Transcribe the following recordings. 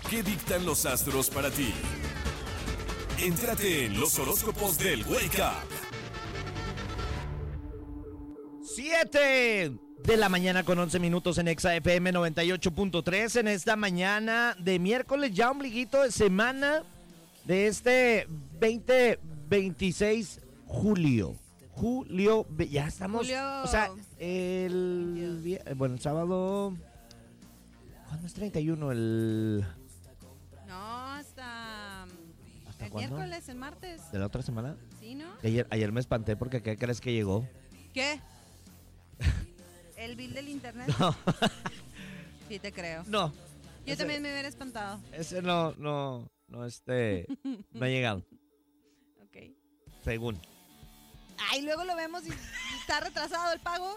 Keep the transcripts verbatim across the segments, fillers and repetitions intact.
¿Qué dictan los astros para ti? Entrate en los horóscopos del Wake Up. siete de la mañana con once minutos en Exa F M noventa y ocho punto tres en esta mañana de miércoles, ya ombliguito de semana de este veinte veintiséis julio. Julio, ya estamos, Julio. o sea, el, vi- bueno, el sábado, ¿cuándo es treinta y uno? El, No, hasta, ¿Hasta el cuándo? miércoles, el martes. ¿de la otra semana? ¿Sí, no? Ayer, ayer me espanté porque ¿qué crees que llegó? ¿Qué? ¿El bill del internet? No, Sí, te creo. no. Yo ese- también me hubiera espantado. Ese no, no, no, este, no ha llegado, Ok. según. Ay, luego lo vemos y está retrasado el pago.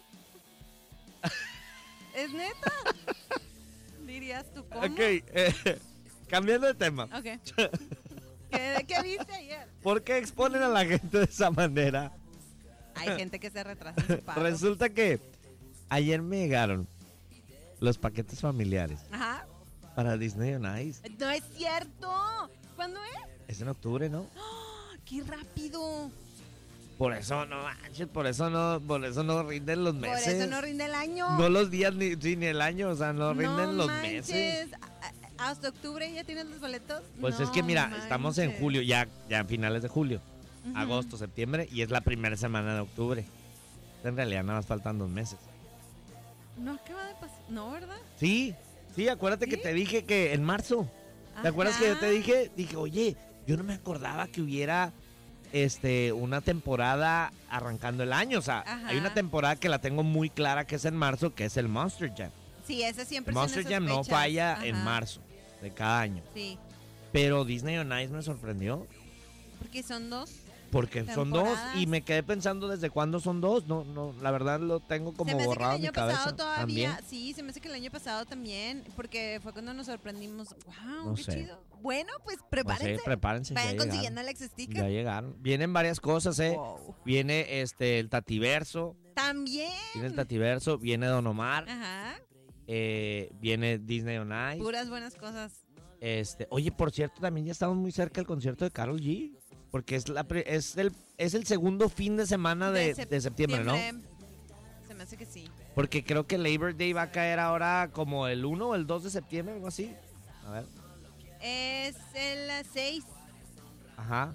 ¿Es neta? Dirías tú, ¿cómo? Ok, eh, cambiando de tema. Ok. ¿Qué, ¿Qué viste ayer? ¿Por qué exponen a la gente de esa manera? Hay gente que se retrasa en su pago. Resulta que ayer me llegaron los paquetes familiares Ajá. para Disney on Ice. No es cierto. ¿Cuándo es? Es en octubre, ¿no? ¡Oh, qué rápido! Por eso no manches, por eso no, por eso no rinden los meses. Por eso no rinde el año. No los días ni, sí, ni el año, o sea, no rinden No los manches. meses. ¿A- a- ¿Hasta octubre ya tienes los boletos? Pues No es que mira, estamos en manches. julio, ya, ya a finales de julio, Ujú. agosto, septiembre, y es la primera semana de octubre. En realidad nada más faltan dos meses. No acaba de pasar. No, ¿verdad? Sí, sí, acuérdate que ¿Sí? te dije que en marzo. ¿Te acuerdas que yo te Ajá. dije? Dije, oye, yo no me acordaba que hubiera este una temporada arrancando el año. O sea, Ajá. hay una temporada que la tengo muy clara que es en marzo, que es el Monster Jam. Sí, ese siempre El son Monster esas Jam no fechas. falla en Ajá. marzo de cada año. Sí, Pero Disney on Ice me sorprendió porque son dos. porque son dos Temporadas. y me quedé pensando desde cuándo son dos. No, no, la verdad lo tengo como se me hace que borrado el en mi año cabeza. pasado todavía. También. Sí, se me hace que el año pasado también. Porque fue cuando nos sorprendimos. ¡Wow! No ¡Qué sé. chido! Bueno, pues No sé, prepárense. prepárense. ya Vayan llegaron. consiguiendo el ex sticker. Ya llegaron. Vienen varias cosas, eh. Wow. Viene este el Tativerso. También. Viene el Tativerso, viene Don Omar, Ajá. eh, viene Disney on Ice. Puras buenas cosas. Este, oye, por cierto, también ya estamos muy cerca del concierto de Karol G, porque es la pre- es el es el segundo fin de semana de, sep- de septiembre, ¿no? Se me hace que sí. Porque creo que Labor Day va a caer ahora como el uno o el dos de septiembre, algo así. A ver. Es el seis. Ajá.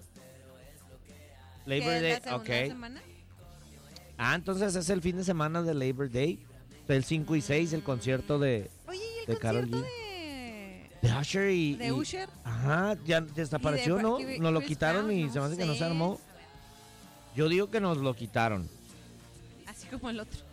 Labor que es Day, la segunda ok. semana. Ah, entonces es el fin de semana de Labor Day. El cinco y seis el concierto de Oye, ¿y el de Karol concierto G. de de Usher y de y- Usher? Ajá, ya desapareció, ¿Y de ¿no? Chris Nos lo Brown? quitaron y No se me hace que no se sé. armó. Yo digo que nos lo quitaron. Así como el otro.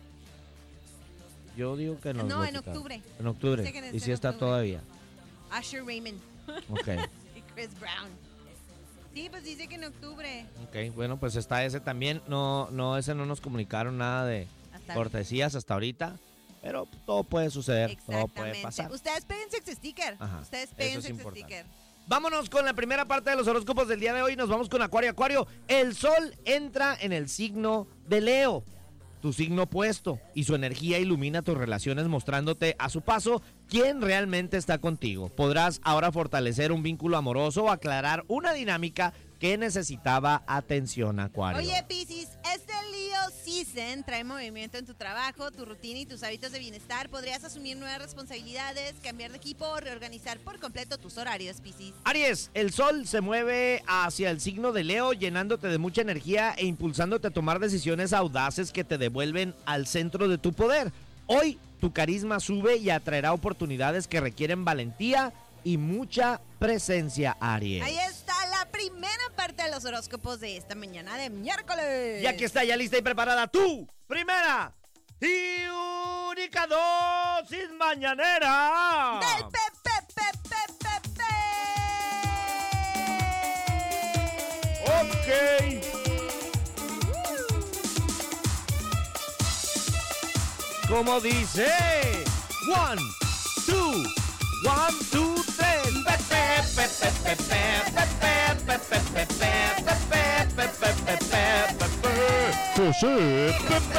Yo digo que nos No, lo en quitaron. octubre. En octubre. Dice que es Y sí en está octubre. todavía. Usher Raymond Ok, y Chris Brown. Sí, pues dice que en octubre. ok. Bueno, pues está ese también. No, no, ese no nos comunicaron nada de Hasta cortesías hasta ahorita. Pero todo puede suceder, todo puede Exactamente. pasar. Ustedes peguen su sticker. Ajá, Ustedes eso peguen es su importante. sticker. Vámonos con la primera parte de los horóscopos del día de hoy. Nos vamos con Acuario. Acuario, el sol entra en el signo de Leo, tu signo opuesto, y su energía ilumina tus relaciones mostrándote a su paso quién realmente está contigo. Podrás ahora fortalecer un vínculo amoroso o aclarar una dinámica que necesitaba atención, Acuario. Oye, Piscis, este Leo Season trae movimiento en tu trabajo, tu rutina y tus hábitos de bienestar. Podrías asumir nuevas responsabilidades, cambiar de equipo o reorganizar por completo tus horarios, Piscis. Aries, el sol se mueve hacia el signo de Leo, llenándote de mucha energía e impulsándote a tomar decisiones audaces que te devuelven al centro de tu poder. Hoy, tu carisma sube y atraerá oportunidades que requieren valentía y mucha presencia, Aries. Ahí está la primera parte de los horóscopos de esta mañana de miércoles. Y aquí está ya lista y preparada tu primera y única dosis mañanera. Del Pepe, Pepe, Pepe. Ok. Como dice, one, two, one, two, tres. Pepe, pepe, pepe, pepe, pepe, pepe, pepe, pepe, pepe, pepe, pepe, José Pepe.